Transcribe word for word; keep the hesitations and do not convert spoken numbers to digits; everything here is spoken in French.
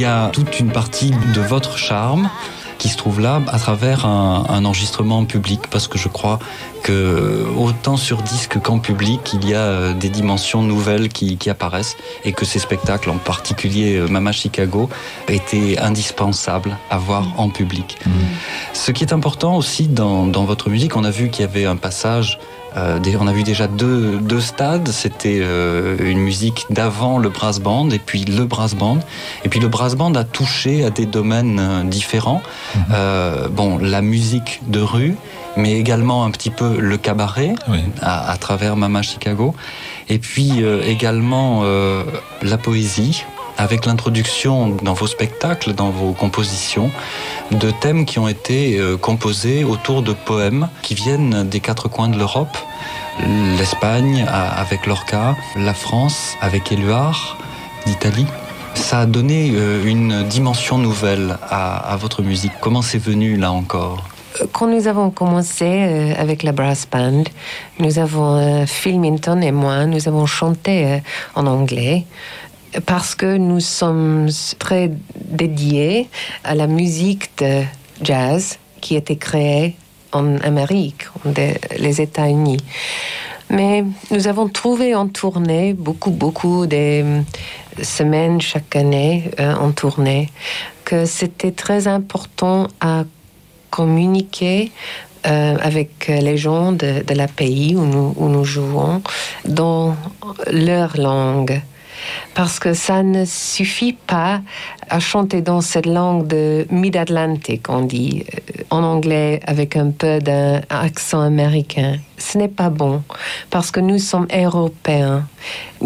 y a toute une partie de votre charme qui se trouve là à travers un, un enregistrement en public, parce que je crois que autant sur disque qu'en public, il y a des dimensions nouvelles qui, qui apparaissent, et que ces spectacles, en particulier Mama Chicago, étaient indispensables à voir en public. Mmh. Ce qui est important aussi dans, dans votre musique, on a vu qu'il y avait un passage, euh, on a vu déjà deux, deux stades, c'était euh, une musique d'avant le brass band et puis le brass band, et puis le brass band a touché à des domaines différents. Mmh. Euh, bon, la musique de rue, mais également un petit peu le cabaret, oui. à, à travers Mama Chicago, et puis euh, également euh, la poésie, avec l'introduction dans vos spectacles, dans vos compositions, de thèmes qui ont été euh, composés autour de poèmes qui viennent des quatre coins de l'Europe, l'Espagne avec Lorca, la France avec Éluard d'Italie. Ça a donné euh, une dimension nouvelle à, à votre musique. Comment c'est venu là encore ? Quand nous avons commencé euh, avec la brass band, nous avons, euh, Phil Minton et moi, nous avons chanté euh, en anglais parce que nous sommes très dédiés à la musique de jazz qui a été créée en Amérique, dans les États-Unis. Mais nous avons trouvé en tournée, beaucoup, beaucoup de semaines chaque année euh, en tournée, que c'était très important à communiquer euh, avec les gens de, de la pays où nous, où nous jouons dans leur langue. Parce que ça ne suffit pas à chanter dans cette langue de mid-Atlantique, on dit, en anglais avec un peu d'un accent américain. Ce n'est pas bon, parce que nous sommes européens.